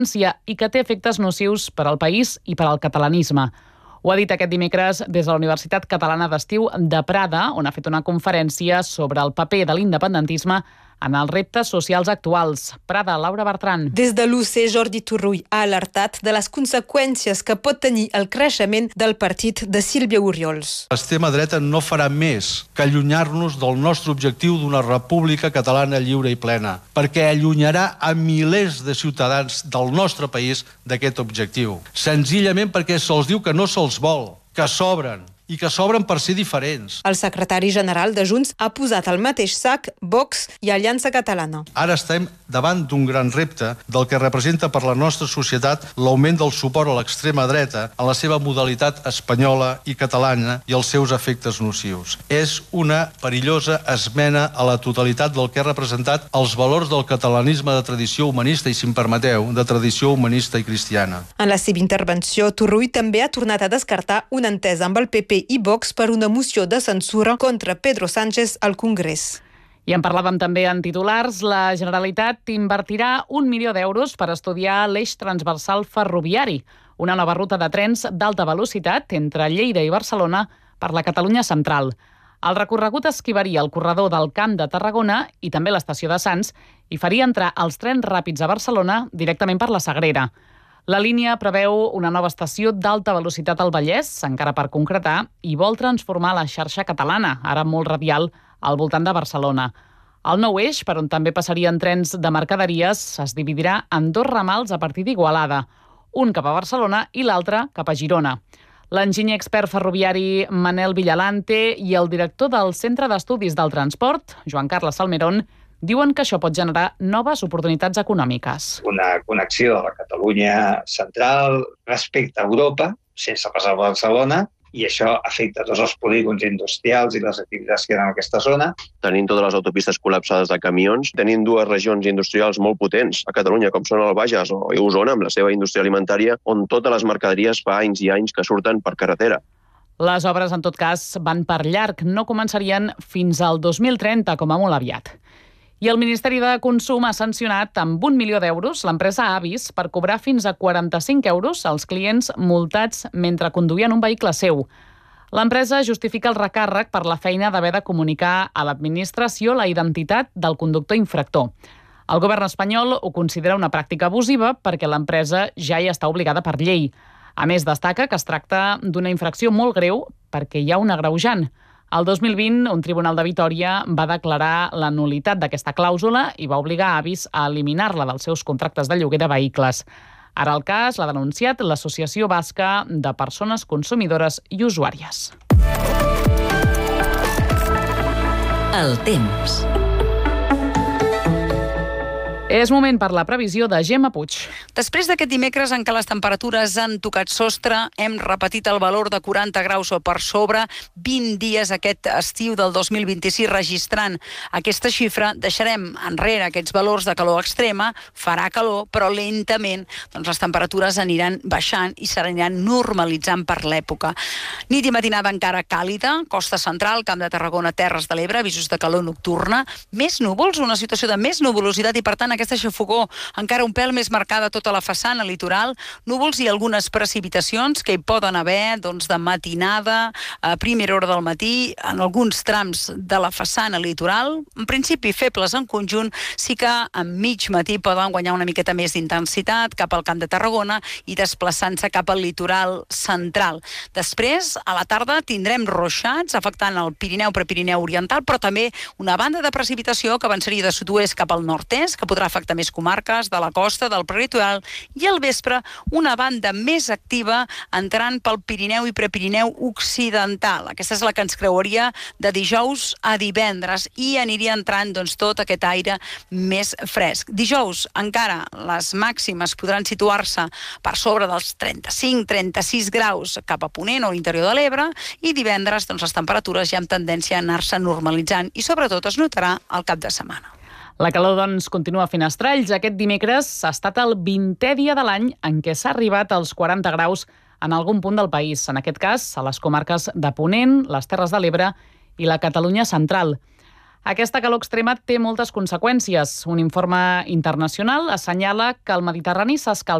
i que té efectes nocius per al país i per al catalanisme. Ho ha dit aquest dimecres des de la Universitat Catalana d'Estiu de Prada, on ha fet una conferència sobre el paper de l'independentisme en els reptes socials actuals. Prada, Laura Bertran. Des de l'UC, Jordi Turull ha alertat de les conseqüències que pot tenir el creixement del partit de Sílvia Oriols. L'extrema dreta no farà més que allunyar-nos del nostre objectiu d'una república catalana lliure i plena, perquè allunyarà a milers de ciutadans del nostre país d'aquest objectiu. Senzillament perquè se'ls diu que no se'ls vol, que sobren, i que s'obren per ser diferents. El secretari general de Junts ha posat al mateix sac Vox i Aliança Catalana. Ara estem davant d'un gran repte del que representa per la nostra societat l'augment del suport a l'extrema dreta en la seva modalitat espanyola i catalana i els seus efectes nocius. És una perillosa esmena a la totalitat del que ha representat els valors del catalanisme de tradició humanista i, si em permeteu, de tradició humanista i cristiana. En la seva intervenció, Turull també ha tornat a descartar una entesa amb el PP i Vox per una moció de censura contra Pedro Sánchez al Congrés. I en parlàvem també en titulars. La Generalitat invertirà 1 milió d'euros per estudiar l'eix transversal ferroviari, una nova ruta de trens d'alta velocitat entre Lleida i Barcelona per la Catalunya central. El recorregut esquivaria el corredor del Camp de Tarragona i també l'estació de Sants i faria entrar els trens ràpids a Barcelona directament per la Sagrera. La línia preveu una nova estació d'alta velocitat al Vallès, encara per concretar, i vol transformar la xarxa catalana, ara molt radial, al voltant de Barcelona. El nou eix, per on també passarien trens de mercaderies, es dividirà en 2 ramals a partir d'Igualada, un cap a Barcelona i l'altre cap a Girona. L'enginyer expert ferroviari Manel Villalante i el director del Centre d'Estudis del Transport, Joan Carles Salmerón, diuen que això pot generar noves oportunitats econòmiques. Una connexió de la Catalunya central respecte a Europa, sense passar per Barcelona, i això afecta tots els polígons industrials i les activitats que hi ha en aquesta zona. Tenim totes les autopistes col·lapsades de camions, tenim 2 regions industrials molt potents a Catalunya, com són el Bages o Osona, amb la seva indústria alimentària, on totes les mercaderies fa anys i anys que surten per carretera. Les obres, en tot cas, van per llarg, no començarien fins al 2030, com a molt aviat. I el Ministeri de Consum ha sancionat amb 1 milió d'euros l'empresa Avis per cobrar fins a 45 euros als clients multats mentre conduïen un vehicle seu. L'empresa justifica el recàrrec per la feina d'haver de comunicar a l'administració la identitat del conductor infractor. El govern espanyol ho considera una pràctica abusiva perquè l'empresa ja hi està obligada per llei. A més, destaca que es tracta d'una infracció molt greu perquè hi ha un agreujant. El 2020, un tribunal de Vitòria va declarar la nul·litat d'aquesta clàusula i va obligar Avis a eliminar-la dels seus contractes de lloguer de vehicles. Ara el cas l'ha denunciat l'Associació Basca de Persones Consumidores i Usuàries. El temps. És moment per la previsió de Gemma Puig. Després d'aquest dimecres en què les temperatures han tocat sostre, hem repetit el valor de 40 graus o per sobre, 20 dies aquest estiu del 2026 registrant aquesta xifra, deixarem enrere aquests valors de calor extrema, farà calor, però lentament les temperatures aniran baixant i s'aniran normalitzant per l'època. Nit i matinada encara càlida, costa central, Camp de Tarragona, Terres de l'Ebre, avisos de calor nocturna, més núvols, una situació de més nuvolositat i per tant aquesta xafogor encara un pèl més marcada a tota la façana litoral, núvols i algunes precipitacions que hi poden haver de matinada, a primera hora del matí, en alguns trams de la façana litoral, en principi febles en conjunt, sí que a mig matí poden guanyar una miqueta més d'intensitat cap al Camp de Tarragona i desplaçant-se cap al litoral central. Després, a la tarda, tindrem ruixats afectant el Pirineu, Prepirineu oriental, però també una banda de precipitació que avançaria de sud-oest cap al nord-est, que podrà afectar més comarques de la costa, del prelitoral, i al vespre una banda més activa entrant pel Pirineu i Prepirineu occidental. Aquesta és la que ens creuaria de dijous a divendres i aniria entrant tot aquest aire més fresc. Dijous encara les màximes podran situar-se per sobre dels 35-36 graus cap a Ponent o interior de l'Ebre i divendres les temperatures ja amb tendència a anar-se normalitzant i sobretot es notarà al cap de setmana. La calor, continua fent estralls. Aquest dimecres ha estat el 20è dia de l'any en què s'ha arribat als 40 graus en algun punt del país. En aquest cas, a les comarques de Ponent, les Terres de l'Ebre i la Catalunya central. Aquesta calor extrema té moltes conseqüències. Un informe internacional assenyala que el Mediterrani s'escalfa